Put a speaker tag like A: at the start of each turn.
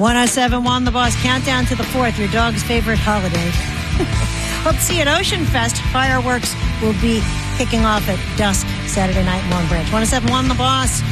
A: 107.1 The Boss. Countdown to the 4th, your dog's favorite holiday. Hope to see you at Ocean Fest. Fireworks will be kicking off at dusk Saturday night in Long Branch. 107.1 The Boss.